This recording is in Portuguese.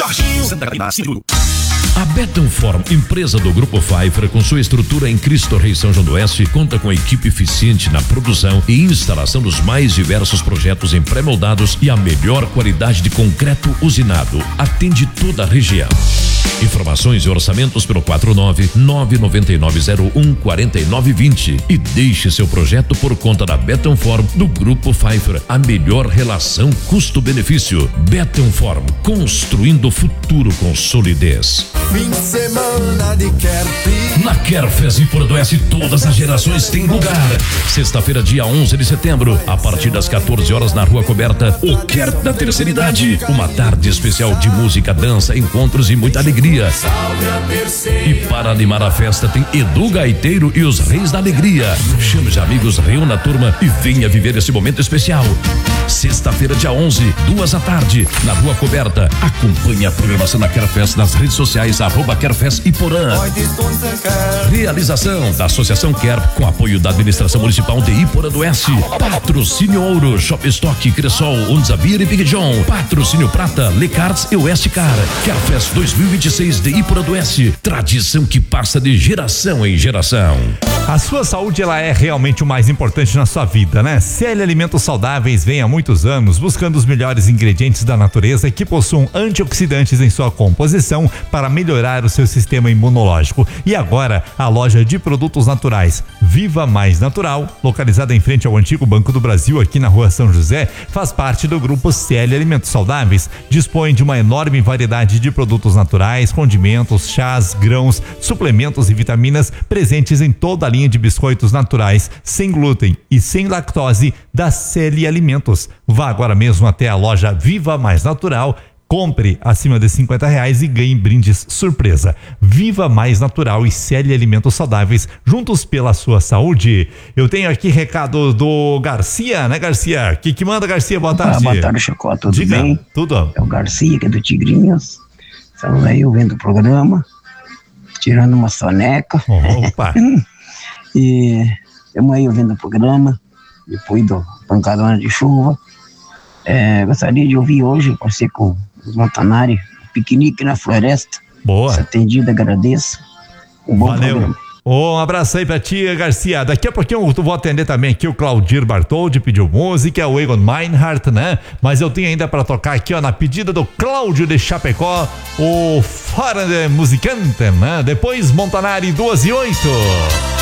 Jorginho, Santa Catarina, Ciro. A Bettenform, empresa do Grupo Pfeiffer, com sua estrutura em Cristo Rei São João do Oeste, conta com equipe eficiente na produção e instalação dos mais diversos projetos em pré-moldados e a melhor qualidade de concreto usinado. Atende toda a região. Informações e orçamentos pelo 49999014920 e deixe seu projeto por conta da Bettenform do Grupo Pfeiffer. A melhor relação custo-benefício. Bettenform, construindo o futuro com solidez. Fim de semana de Kerp. Na Kerfest Ípora do Oeste, todas as gerações têm lugar. Sexta-feira, dia 11 de setembro, a partir das 14 horas na Rua Coberta, o Kerp da Terceira Idade. Uma tarde especial de música, dança, encontros e muita alegria. E para animar a festa tem Edu Gaiteiro e os Reis da Alegria. Chame os amigos, reúna a turma e venha viver esse momento especial. Sexta-feira, dia 11, 14h, na Rua Coberta. Acompanhe a programação da Kerfest nas redes sociais, @Kerfest Iporã. Realização da Associação Kerp com apoio da Administração Municipal de Ípora do Oeste. Patrocínio Ouro, Shop Stock, Cressol, Unzabir e Big John. Patrocínio Prata, Lecarts e Oeste Car. Kerfest 2026 de Ípora do Oeste. Tradição que passa de geração em geração. A sua saúde, ela é realmente o mais importante na sua vida, né? CL Alimentos Saudáveis vem há muitos anos buscando os melhores ingredientes da natureza que possuam antioxidantes em sua composição para melhorar o seu sistema imunológico. E agora, a loja de produtos naturais Viva Mais Natural, localizada em frente ao antigo Banco do Brasil, aqui na Rua São José, faz parte do grupo CL Alimentos Saudáveis. Dispõe de uma enorme variedade de produtos naturais, condimentos, chás, grãos, suplementos e vitaminas presentes em toda a linha de biscoitos naturais, sem glúten e sem lactose da CL Alimentos. Vá agora mesmo até a loja Viva Mais Natural, compre acima de R$50 e ganhe brindes surpresa. Viva Mais Natural e CL Alimentos Saudáveis, juntos pela sua saúde. Eu tenho aqui recado do Garcia, né, Garcia? Que manda, Garcia? Boa tarde. Boa tarde, Chacó, tudo Diga, bem? Tudo. É o Garcia, que é do Tigrinhos. Estamos aí ouvindo o programa, tirando uma soneca. Opa! E estamos aí ouvindo o programa, depois do pancadona de chuva. Gostaria de ouvir hoje, você com os Montanari, piquenique na floresta. Boa. Se atendido, agradeço. Um bom programa. Um abraço aí pra ti, Garcia. Daqui a pouquinho eu vou atender também aqui o Claudir Bartoldi, pediu música, o Egon Meinhardt, né? Mas eu tenho ainda pra tocar aqui, ó, na pedida do Cláudio de Chapecó, o Fora de Musicante, né? Depois Montanari 2 e 8.